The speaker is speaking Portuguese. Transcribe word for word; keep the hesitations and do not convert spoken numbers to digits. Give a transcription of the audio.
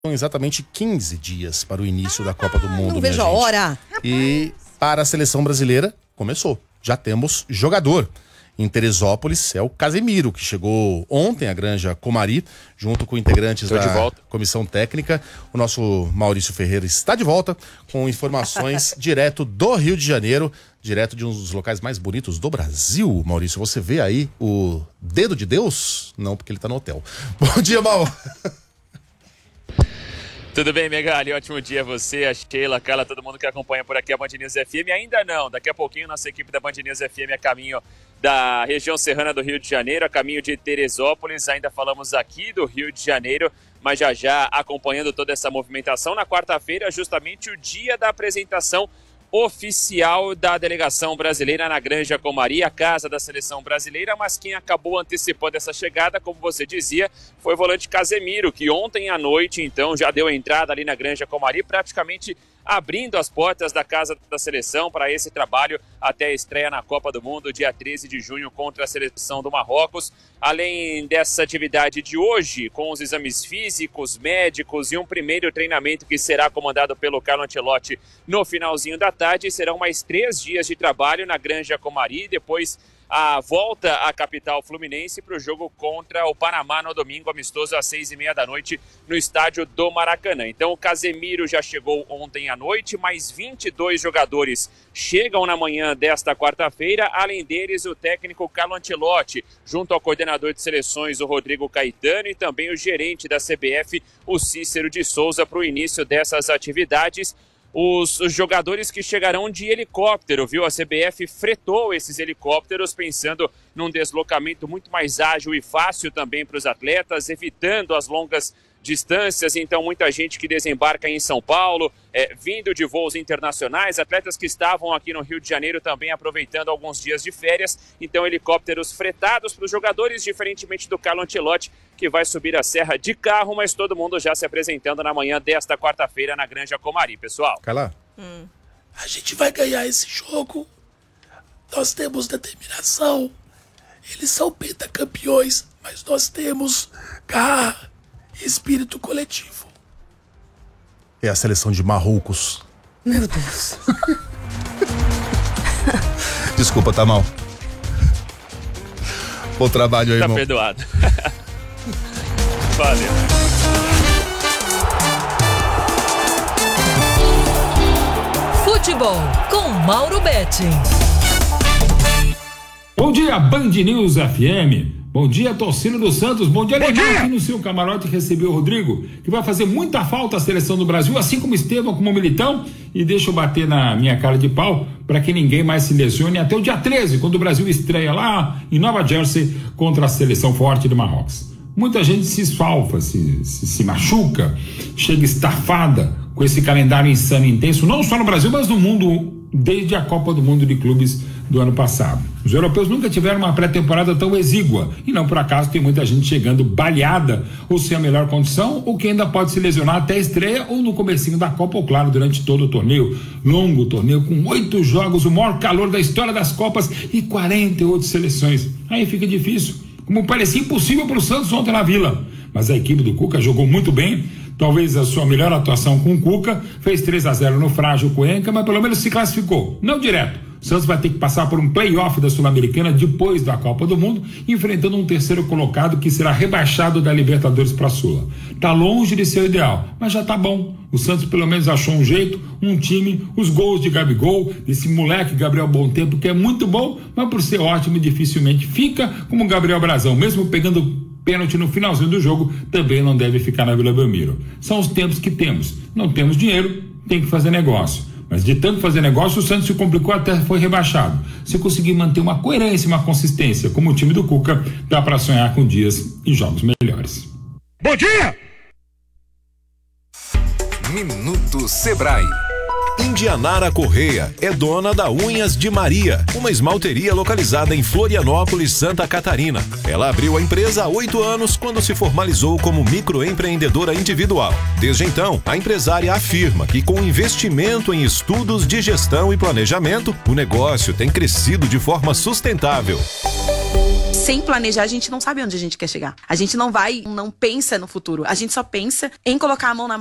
São exatamente quinze dias para o início da Copa do Mundo. Não vejo a hora. E para a seleção brasileira, começou. Já temos jogador. Em Teresópolis é o Casemiro, que chegou ontem à Granja Comari, junto com integrantes Tô da comissão técnica. O nosso Maurício Ferreira está de volta com informações direto do Rio de Janeiro, direto de um dos locais mais bonitos do Brasil. Maurício, você vê aí o dedo de Deus? Não, porque ele está no hotel. Bom dia, Mau. Tudo bem, Megali? Ótimo dia a você, a Sheila, a Carla, todo mundo que acompanha por aqui a Band News F M. Ainda não, daqui a pouquinho nossa equipe da Band News F M a caminho da região serrana do Rio de Janeiro, a caminho de Teresópolis. Ainda falamos aqui do Rio de Janeiro, mas já já acompanhando toda essa movimentação. Na quarta-feira, justamente o dia da apresentação oficial da delegação brasileira na Granja Comari, a casa da seleção brasileira, mas quem acabou antecipando essa chegada, como você dizia, foi o volante Casemiro, que ontem à noite, então, já deu entrada ali na Granja Comari, praticamente abrindo as portas da casa da seleção para esse trabalho até a estreia na Copa do Mundo, dia treze de junho, contra a seleção do Marrocos. Além dessa atividade de hoje, com os exames físicos, médicos e um primeiro treinamento que será comandado pelo Carlo Ancelotti no finalzinho da tarde, serão mais três dias de trabalho na Granja Comari, depois a volta à capital fluminense para o jogo contra o Panamá no domingo, amistoso às seis e meia da noite no estádio do Maracanã. Então o Casemiro já chegou ontem à noite, mais vinte e dois jogadores chegam na manhã desta quarta-feira, além deles o técnico Carlo Ancelotti, junto ao coordenador de seleções, o Rodrigo Caetano, e também o gerente da C B F, o Cícero de Souza, para o início dessas atividades. Os, os jogadores que chegarão de helicóptero, viu? A C B F fretou esses helicópteros pensando num deslocamento muito mais ágil e fácil também para os atletas, evitando as longas distâncias. Então muita gente que desembarca em São Paulo, é, vindo de voos internacionais, atletas que estavam aqui no Rio de Janeiro também aproveitando alguns dias de férias. Então helicópteros fretados para os jogadores, diferentemente do Carlo Ancelotti, que vai subir a serra de carro, mas todo mundo já se apresentando na manhã desta quarta-feira na Granja Comari, pessoal. Carla? Hum. A gente vai ganhar esse jogo. Nós temos determinação. Eles são pentacampeões, mas nós temos garra, espírito coletivo. É a seleção de Marrocos. Meu Deus. Desculpa, tá mal. Bom trabalho aí, tá irmão. Tá perdoado. Valeu. Futebol com Mauro Betti. Bom dia, Band News F M. Bom dia, torcida do Santos. Bom dia, Bom legal dia. Aqui no seu camarote recebeu o Rodrigo, que vai fazer muita falta à seleção do Brasil, assim como Estevam, como Militão. E deixa eu bater na minha cara de pau para que ninguém mais se lesione até o dia treze, quando o Brasil estreia lá em Nova Jersey contra a seleção forte do Marrocos. Muita gente se esfalfa, se, se, se machuca, chega estafada com esse calendário insano e intenso, não só no Brasil, mas no mundo, desde a Copa do Mundo de Clubes do ano passado. Os europeus nunca tiveram uma pré-temporada tão exígua, e não por acaso tem muita gente chegando baleada, ou sem a melhor condição, ou que ainda pode se lesionar até a estreia, ou no comecinho da Copa, ou claro, durante todo o torneio. Longo torneio, com oito jogos, o maior calor da história das Copas e quarenta e oito seleções. Aí fica difícil, como parecia impossível para o Santos ontem na Vila. Mas a equipe do Cuca jogou muito bem, talvez a sua melhor atuação com o Cuca, fez três a zero no frágil Cuenca, mas pelo menos se classificou, não direto. O Santos vai ter que passar por um play-off da Sul-Americana depois da Copa do Mundo, enfrentando um terceiro colocado que será rebaixado da Libertadores para a Sula. Tá longe de ser o ideal, mas já tá bom. O Santos pelo menos achou um jeito, um time, os gols de Gabigol, desse moleque Gabriel Bom Tempo, que é muito bom, mas por ser ótimo dificilmente fica como Gabriel Brazão, mesmo pegando pênalti no finalzinho do jogo, também não deve ficar na Vila Belmiro. São os tempos que temos. Não temos dinheiro, tem que fazer negócio. Mas de tanto fazer negócio, o Santos se complicou, até foi rebaixado. Se conseguir manter uma coerência e uma consistência como o time do Cuca, dá para sonhar com dias e jogos melhores. Bom dia! Minuto Sebrae. Indianara Correia é dona da Unhas de Maria, uma esmalteria localizada em Florianópolis, Santa Catarina. Ela abriu a empresa há oito anos quando se formalizou como microempreendedora individual. Desde então, a empresária afirma que com investimento em estudos de gestão e planejamento, o negócio tem crescido de forma sustentável. sem planejar, a gente não sabe onde a gente quer chegar. A gente não vai, não pensa no futuro. A gente só pensa em colocar a mão na